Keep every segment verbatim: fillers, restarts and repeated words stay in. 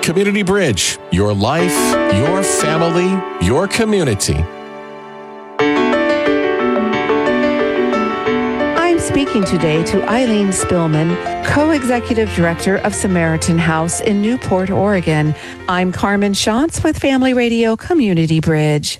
Community Bridge, your life, your family, your community. I'm speaking today to Eileen Spillman, Co-Executive Director of Samaritan House in Newport, Oregon. I'm Carmen Schatz with Family Radio Community Bridge.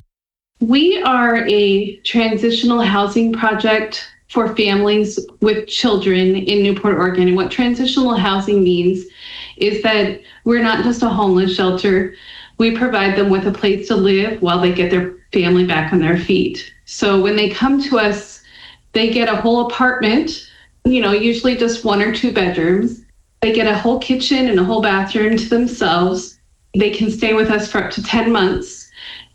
We are a transitional housing project for families with children in Newport, Oregon. And what transitional housing means is that we're not just a homeless shelter. We provide them with a place to live while they get their family back on their feet. So when they come to us, they get a whole apartment, you know, usually just one or two bedrooms. They get a whole kitchen and a whole bathroom to themselves. They can stay with us for up to ten months.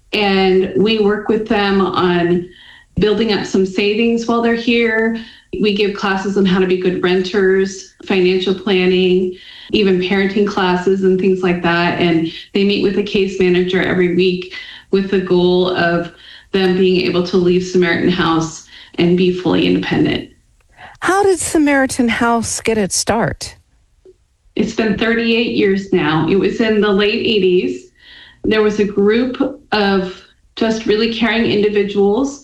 And we work with them on building up some savings while they're here. We give classes on how to be good renters, financial planning, even parenting classes and things like that. And they meet with a case manager every week with the goal of them being able to leave Samaritan House and be fully independent. How did Samaritan House get its start? It's been thirty-eight years now. It was in the late eighties. There was a group of just really caring individuals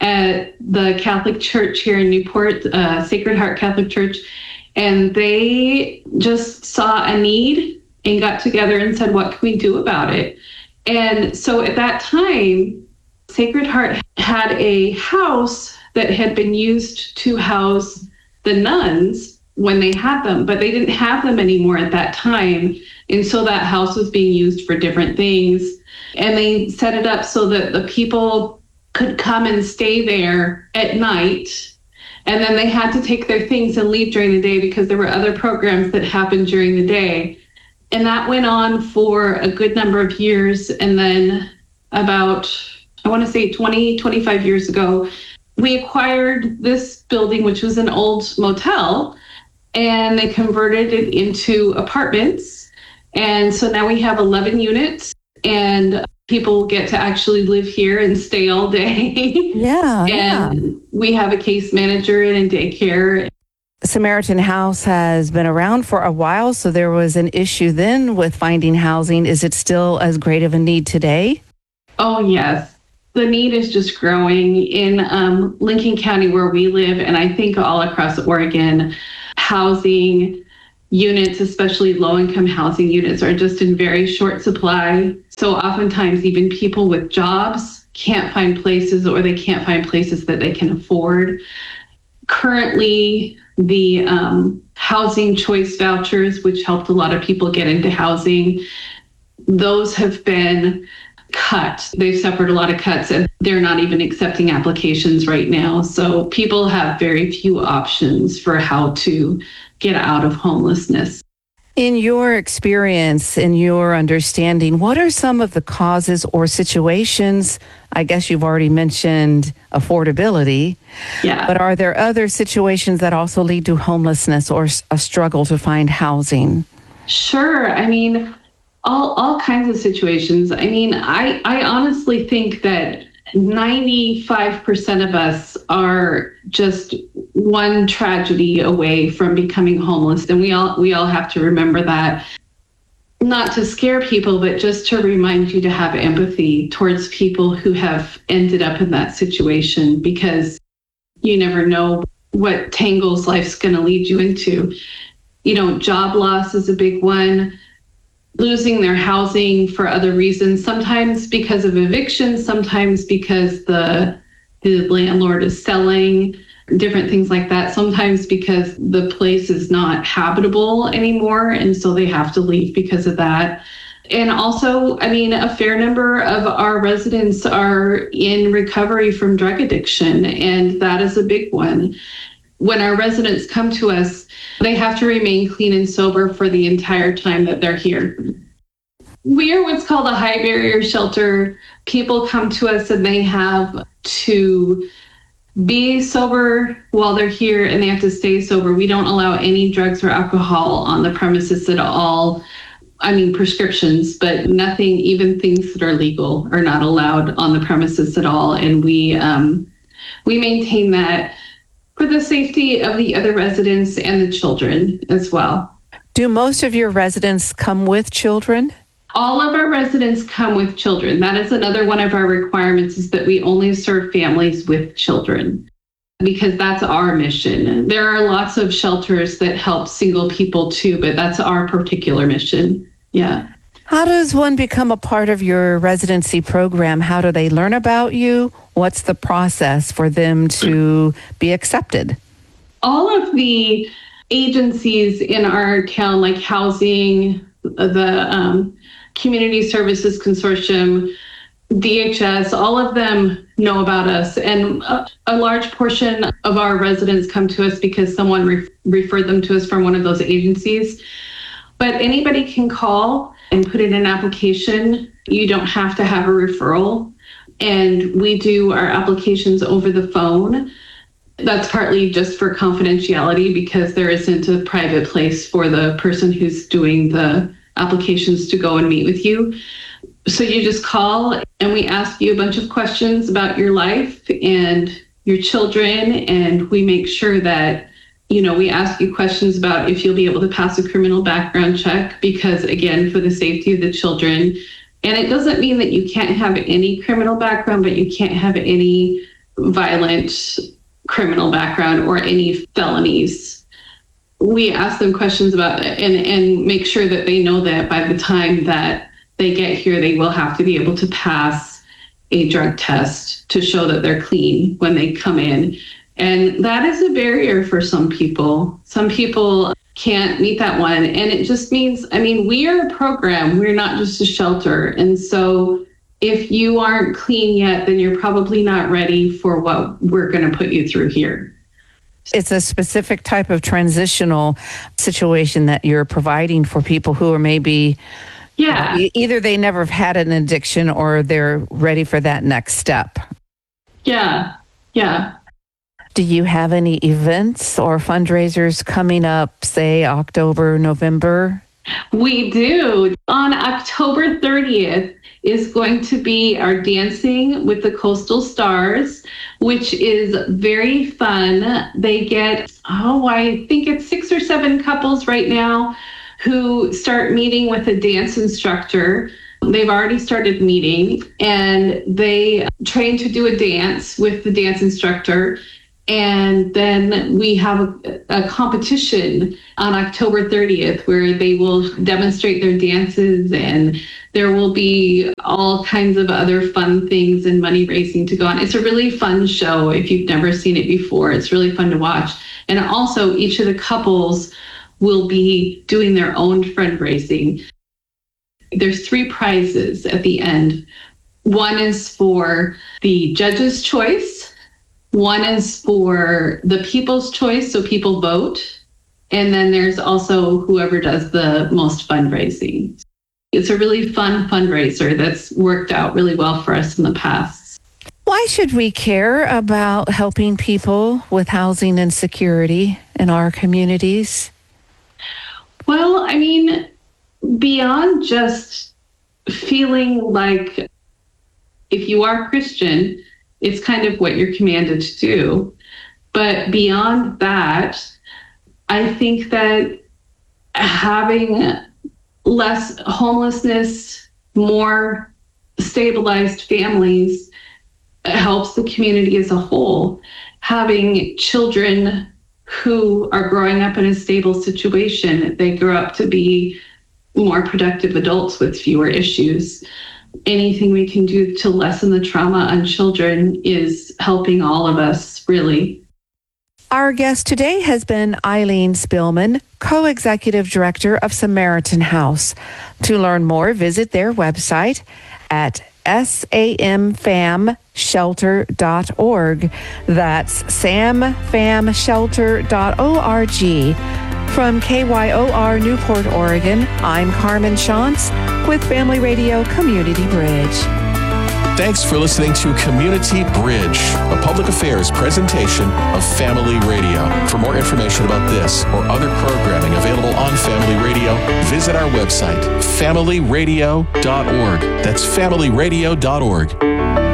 at the Catholic Church here in Newport, uh, Sacred Heart Catholic Church, and they just saw a need and got together and said, what can we do about it? And so at that time, Sacred Heart had a house that had been used to house the nuns when they had them, but they didn't have them anymore at that time. And so that house was being used for different things. And they set it up so that the people could come and stay there at night. And then they had to take their things and leave during the day because there were other programs that happened during the day. And that went on for a good number of years. And then about, I want to say twenty, twenty-five years ago, we acquired this building, which was an old motel, and they converted it into apartments. And so now we have eleven units, and people get to actually live here and stay all day. Yeah. and yeah. we have a case manager and a daycare. Samaritan House has been around for a while, so there was an issue then with finding housing. Is it still as great of a need today? Oh, yes. The need is just growing in um, Lincoln County where we live, and I think all across Oregon. Housing units, especially low-income housing units, are just in very short supply. So oftentimes even people with jobs can't find places, or they can't find places that they can afford. Currently, the um, housing choice vouchers, which helped a lot of people get into housing, those have been cut. They've suffered a lot of cuts, and they're not even accepting applications right now. So people have very few options for how to get out of homelessness. In your experience, in your understanding, what are some of the causes or situations? I guess you've already mentioned affordability. Yeah. But are there other situations that also lead to homelessness or a struggle to find housing? Sure. I mean, all all kinds of situations. I mean, I, I honestly think that ninety-five percent of us are just one tragedy away from becoming homeless. And we all we all have to remember that. Not to scare people, but just to remind you to have empathy towards people who have ended up in that situation, because you never know what tangles life's going to lead you into. You know, job loss is a big one. Losing their housing for other reasons, sometimes because of eviction, sometimes because the the landlord is selling, different things like that, sometimes because the place is not habitable anymore, and so they have to leave because of that. And also, I mean, a fair number of our residents are in recovery from drug addiction, and that is a big one. When our residents come to us, they have to remain clean and sober for the entire time that they're here. We are what's called a high barrier shelter. People come to us and they have to be sober while they're here, and they have to stay sober. We don't allow any drugs or alcohol on the premises at all. I mean, prescriptions, but nothing, even things that are legal, are not allowed on the premises at all. And we um, we maintain that for the safety of the other residents and the children as well. Do most of your residents come with children? All of our residents come with children. That is another one of our requirements, is that we only serve families with children, because that's our mission. There are lots of shelters that help single people too, but that's our particular mission. Yeah. How does one become a part of your residency program? How do they learn about you? What's the process for them to be accepted? All of the agencies in our town, like housing, the um, Community Services Consortium, D H S, all of them know about us. And a, a large portion of our residents come to us because someone re- referred them to us from one of those agencies. But anybody can call and put in an application. You don't have to have a referral. And we do our applications over the phone. That's partly just for confidentiality, because there isn't a private place for the person who's doing the applications to go and meet with you. So you just call and we ask you a bunch of questions about your life and your children. And we make sure that, you know, we ask you questions about if you'll be able to pass a criminal background check, because again, for the safety of the children. And it doesn't mean that you can't have any criminal background, but you can't have any violent criminal background or any felonies. We ask them questions about it and, and make sure that they know that by the time that they get here, they will have to be able to pass a drug test to show that they're clean when they come in. And that is a barrier for some people. Some people can't meet that one. And it just means, I mean, we are a program. We're not just a shelter. And so if you aren't clean yet, then you're probably not ready for what we're going to put you through here. It's a specific type of transitional situation that you're providing for people who are maybe, yeah, uh, either they never have had an addiction or they're ready for that next step. Yeah, yeah. Do you have any events or fundraisers coming up, say October, November? We do. On October thirtieth is going to be our Dancing with the Coastal Stars, which is very fun. They get, oh, I think it's six or seven couples right now who start meeting with a dance instructor. They've already started meeting, and they train to do a dance with the dance instructor. And then we have a, a competition on October thirtieth where they will demonstrate their dances, and there will be all kinds of other fun things and money raising to go on. It's a really fun show. If you've never seen it before, it's really fun to watch. And also each of the couples will be doing their own fundraising. There's three prizes at the end. One is for the judge's choice. One is for the people's choice, so people vote. And then there's also whoever does the most fundraising. It's a really fun fundraiser that's worked out really well for us in the past. Why should we care about helping people with housing insecurity in our communities? Well, I mean, beyond just feeling like if you are Christian, it's kind of what you're commanded to do. But beyond that, I think that having less homelessness, more stabilized families helps the community as a whole. Having children who are growing up in a stable situation, they grow up to be more productive adults with fewer issues. Anything we can do to lessen the trauma on children is helping all of us, really. Our guest today has been Eileen Spillman, Co-Executive Director of Samaritan House. To learn more, visit their website at S A M fam shelter dot org. That's sam fam shelter dot org. From K Y O R Newport, Oregon, I'm Carmen Shantz with Family Radio Community Bridge. Thanks for listening to Community Bridge, a public affairs presentation of Family Radio. For more information about this or other programming available on Family Radio, visit our website, family radio dot org. That's family radio dot org.